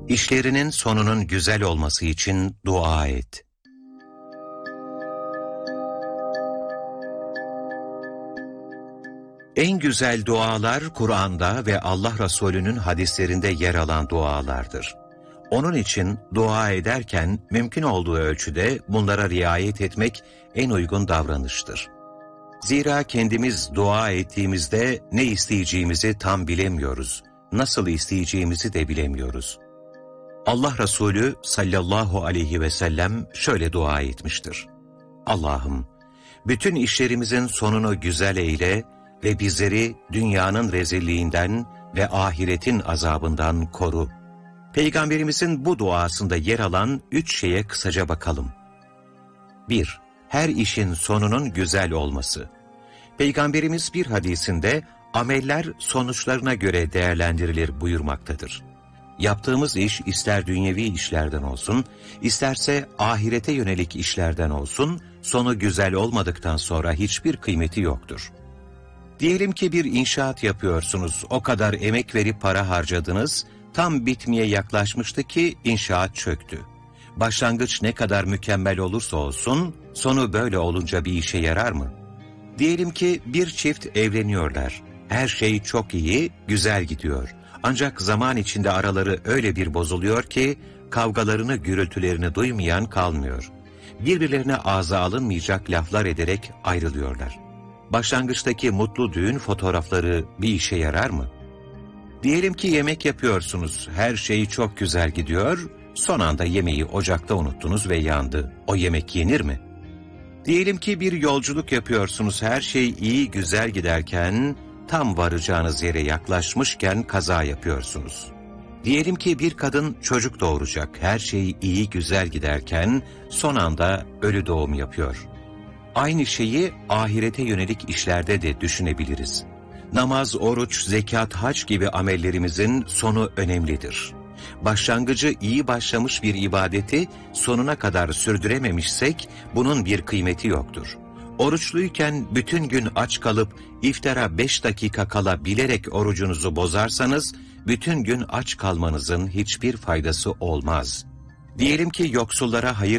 İşlerinin sonunun güzel olması için dua et. En güzel dualar Kur'an'da ve Allah Resulü'nün hadislerinde yer alan dualardır. Onun için dua ederken mümkün olduğu ölçüde bunlara riayet etmek en uygun davranıştır. Zira kendimiz dua ettiğimizde ne isteyeceğimizi tam bilemiyoruz, nasıl isteyeceğimizi de bilemiyoruz. Allah Resulü sallallahu aleyhi ve sellem şöyle dua etmiştir: Allah'ım, bütün işlerimizin sonunu güzel eyle ve bizleri dünyanın rezilliğinden ve ahiretin azabından koru. Peygamberimizin bu duasında yer alan 3 şeye kısaca bakalım. 1. Her işin sonunun güzel olması. Peygamberimiz bir hadisinde ameller sonuçlarına göre değerlendirilir buyurmaktadır. Yaptığımız iş ister dünyevi işlerden olsun, isterse ahirete yönelik işlerden olsun, sonu güzel olmadıktan sonra hiçbir kıymeti yoktur. Diyelim ki bir inşaat yapıyorsunuz, o kadar emek verip para harcadınız, tam bitmeye yaklaşmıştı ki inşaat çöktü. Başlangıç ne kadar mükemmel olursa olsun, sonu böyle olunca bir işe yarar mı? Diyelim ki bir çift evleniyorlar. Her şey çok iyi, güzel gidiyor. Ancak zaman içinde araları öyle bir bozuluyor ki, kavgalarını, gürültülerini duymayan kalmıyor. Birbirlerine ağza alınmayacak laflar ederek ayrılıyorlar. Başlangıçtaki mutlu düğün fotoğrafları bir işe yarar mı? Diyelim ki yemek yapıyorsunuz, her şey çok güzel gidiyor, son anda yemeği ocakta unuttunuz ve yandı. O yemek yenir mi? Diyelim ki bir yolculuk yapıyorsunuz, her şey iyi güzel giderken, tam varacağınız yere yaklaşmışken kaza yapıyorsunuz. Diyelim ki bir kadın çocuk doğuracak, her şey iyi güzel giderken, son anda ölü doğum yapıyor. Aynı şeyi ahirete yönelik işlerde de düşünebiliriz. Namaz, oruç, zekat, hac gibi amellerimizin sonu önemlidir. Başlangıcı iyi başlamış bir ibadeti sonuna kadar sürdürememişsek bunun bir kıymeti yoktur. Oruçluyken bütün gün aç kalıp iftara 5 dakika kala bilerek orucunuzu bozarsanız bütün gün aç kalmanızın hiçbir faydası olmaz. Diyelim ki yoksullara hayır